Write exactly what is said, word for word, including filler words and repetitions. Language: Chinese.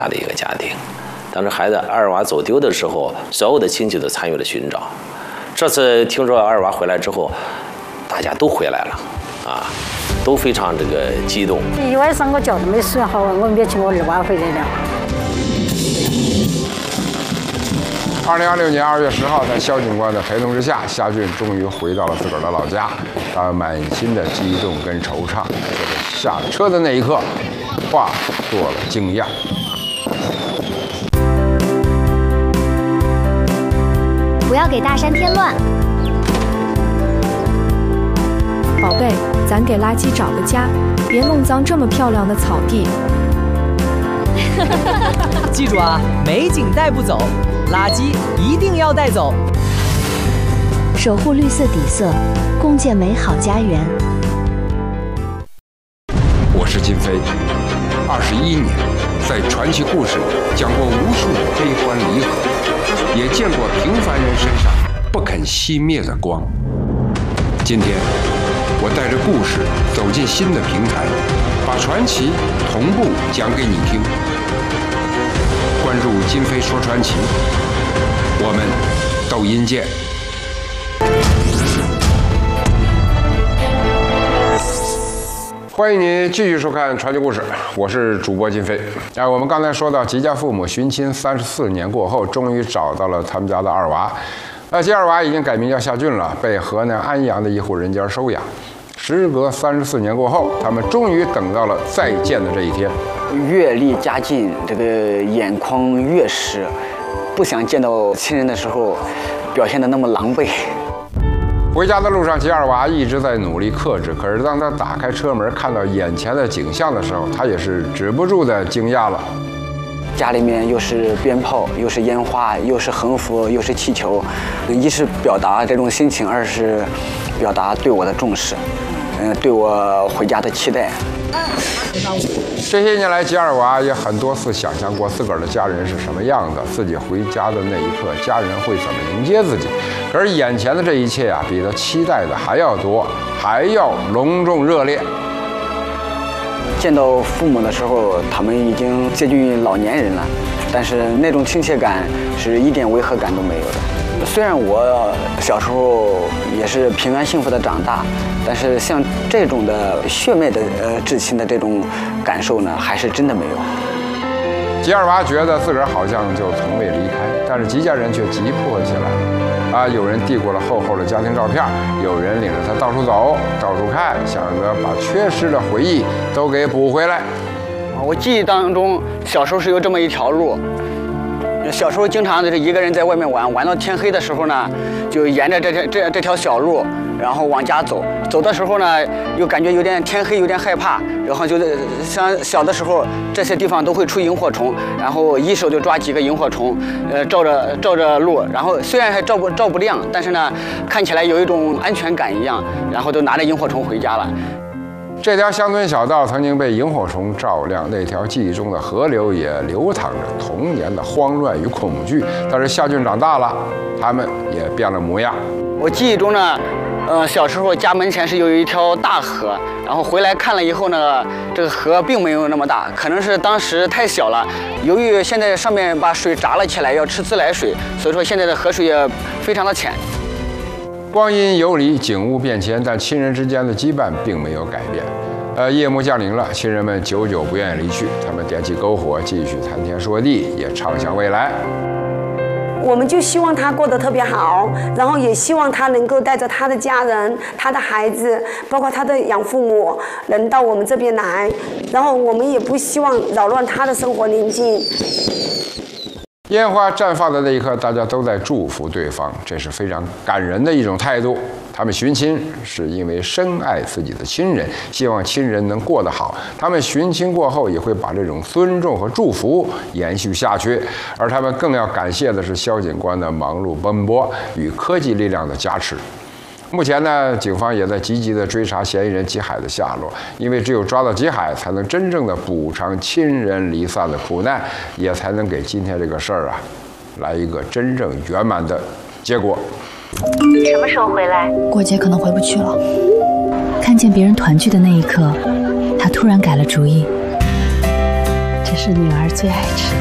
的一个家庭。当时孩子二娃走丢的时候，所有的亲戚都参与了寻找。这次听说二娃回来之后，大家都回来了，啊，都非常这个激动。 一晚上我觉都没睡好，我没请我二娃回来了。 二零二六年二月十号，在萧警官的陪同之下，夏俊终于回到了自个儿的老家。他满心的激动跟惆怅，就在下车的那一刻，化作了惊讶。 不要给大山添乱。 宝贝，咱给垃圾找个家，别弄脏这么漂亮的草地。 记住啊，美景带不走，垃圾一定要带走。 守护绿色底色，共建美好家园。 我是金飞，二十一年，在传奇故事讲过无数悲欢离合。也见过平凡人身上不肯熄灭的光。今天，我带着故事走进新的平台，把传奇同步讲给你听。关注金飞说传奇，我们抖音见。欢迎您继续收看传奇故事，我是主播金飞。哎，我们刚才说到，吉家父母寻亲三十四年过后，终于找到了他们家的二娃。那吉二娃已经改名叫夏俊了，被河南安阳的一户人家收养。时隔三十四年过后，他们终于等到了再见的这一天。 阅历加尽，这个眼眶越湿，不想见到亲人的时候，表现得那么狼狈。 回家的路上，吉二娃一直在努力克制，可是当他打开车门看到眼前的景象的时候，他也是止不住的惊讶了。 家里面又是鞭炮，又是烟花，又是横幅，又是气球，一是表达这种心情，二是表达对我的重视，嗯，对我回家的期待。 这些年来，吉二娃也很多次想象过自个儿的家人是什么样的，自己回家的那一刻，家人会怎么迎接自己。可是眼前的这一切啊，比他期待的还要多，还要隆重热烈。 见到父母的时候，他们已经接近老年人了，但是那种亲切感是一点违和感都没有的。虽然我小时候也是平安幸福的长大，但是像这种的血脉的呃至亲的这种感受呢，还是真的没有。 吉二娃觉得自个儿好像就从未离开，但是吉家人却急迫起来了。啊，有人递过了厚厚的家庭照片，有人领着他到处走，到处看，想着把缺失的回忆都给补回来。 我记忆当中，小时候是有这么一条路。小时候经常就是一个人在外面玩，玩到天黑的时候呢，就沿着这这这这条小路，然后往家走。走的时候呢，又感觉有点天黑，有点害怕，然后就像小的时候，这些地方都会出萤火虫，然后一手就抓几个萤火虫，呃，照着照着路，然后虽然还照不照不亮，但是呢，看起来有一种安全感一样，然后就拿着萤火虫回家了。 这条乡村小道曾经被萤火虫照亮，那条记忆中的河流也流淌着童年的慌乱与恐惧。但是夏俊长大了，他们也变了模样。 我记忆中呢，呃，小时候家门前是有一条大河，然后回来看了以后呢，这个河并没有那么大，可能是当时太小了。由于现在上面把水闸了起来，要吃自来水，所以说现在的河水也非常的浅。 光阴游离，景物变迁，但亲人之间的羁绊并没有改变。呃，夜幕降临了，亲人们久久不愿意离去，他们点起篝火，继续谈天说地，也畅想未来。 我们就希望他过得特别好，然后也希望他能够带着他的家人、他的孩子，包括他的养父母，能到我们这边来。然后我们也不希望扰乱他的生活宁静。 烟花绽放的那一刻，大家都在祝福对方，这是非常感人的一种态度。他们寻亲是因为深爱自己的亲人，希望亲人能过得好。他们寻亲过后，也会把这种尊重和祝福延续下去。而他们更要感谢的是萧警官的忙碌奔波与科技力量的加持。目前呢，警方也在积极地追查嫌疑人吉海的下落，因为只有抓到吉海，才能真正的补偿亲人离散的苦难，也才能给今天这个事儿啊，来一个真正圆满的结果。 什么时候回来？ 过节可能回不去了。看见别人团聚的那一刻，他突然改了主意。这是女儿最爱吃的。